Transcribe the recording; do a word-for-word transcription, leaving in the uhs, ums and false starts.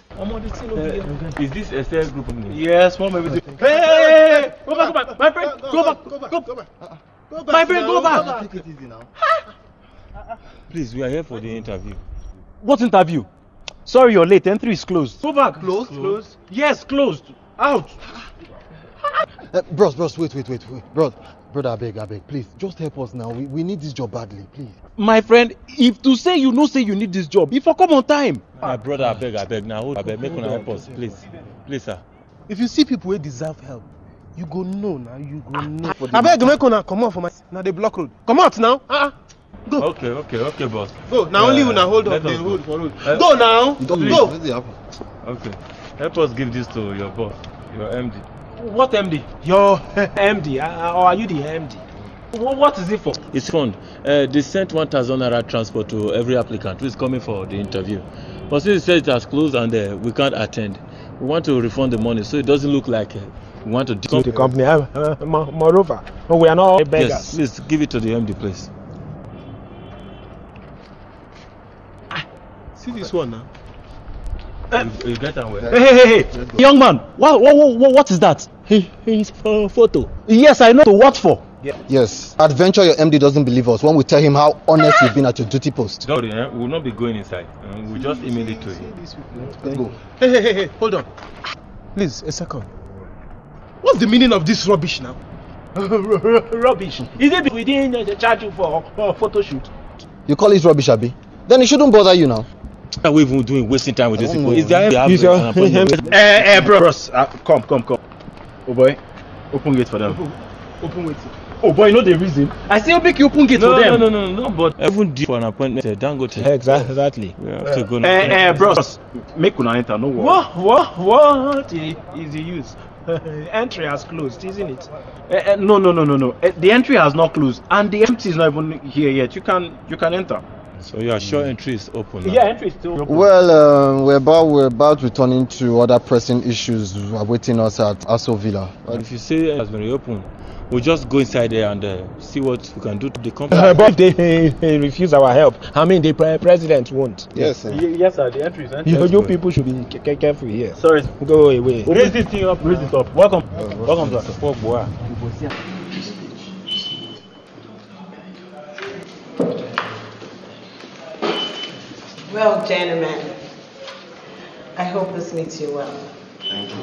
I'm on the scene over Uh, here. is this a cell group? Yes, mom, everything. Hey, hey, hey, hey, go back, go back. My friend, go back, go back, go back. Go back. My friend, go back. Take it easy now. Please, we are here for the interview. What interview? Sorry, you're late. Entry is closed. Go back. Closed? Closed? Yes, closed. Out. Uh, bros, bros, wait, wait, wait, wait. Bros, brother, I beg, I beg, please, just help us now. We, we need this job badly, please. My friend, if to say you know say you need this job, if I come on time. My brother, I beg, I beg. Now, hold, I beg, make una help us, please. Please, sir. If you see people who deserve help, you go know now, you go know. For the I beg, make una come out for my. Now they block road. Come out now. Uh-uh. Go. Okay, okay, okay, boss. Go. Now only you now hold let up. Then us hold go. for road. Uh, Go now. Go. Go. Okay. Help us give this to your boss, your M D. What M D? Your M D, uh, or are you the M D? Wh- What is it for? It's fund. Uh, they sent one thousand naira transport to every applicant who is coming for the interview. But since it says it has closed and uh, we can't attend, we want to refund the money so it doesn't look like uh, we want to To the company. Uh, uh, mo- moreover, no, we are not beggars. Yes, please give it to the M D, please. See this one now. You, you get on well. Hey, hey, hey, young man, what, what, what, what is that? He, he's for photo. Yes, I know. So what for? Yes. Adventure, your M D doesn't believe us when we tell him how honest you've been at your duty post. Don't worry, eh? We will not be going inside. Uh, we'll just email it to you. Let's go. Hey, hey, hey, hey, hold on. Please, a second. What's the meaning of this rubbish now? Rubbish. Is it we didn't charge you for a photo shoot? You call it rubbish, Abi? Then it shouldn't bother you now. What are we even doing wasting time with these I people? don't Is there any He's your- an appointment? Eh, eh, bros, uh, come, come, come. Oh boy, open gate for them. Open wait. Oh boy, you know the reason? I say make you open gate No, for no, them. no, no, no, but even due for an appointment, uh, Dangote. Exactly. We have to go now. Eh, eh, bros, make una enter, no worry. What, what, what is the use? Entry has closed, isn't it? Eh, eh, no, no, no, no, no. Eh, the entry has not closed, and the empty is not even here yet. You can, you can enter. So you are sure entry is open now? Yeah, entry is still open. Well, um, we're about we're about returning to other pressing issues awaiting us at Aso Villa. But if you say it has been reopened, we'll just go inside there and uh, see what we can do to the company. Uh, but if they, they refuse our help, I mean the pre- president won't. Yes. Y- yes, sir, the entry is empty. You, Let's you go. people should be ca- careful here. Sorry. Go away. Raise this thing up, raise it up. Welcome. Welcome to us. Well, gentlemen, I hope this meets you well.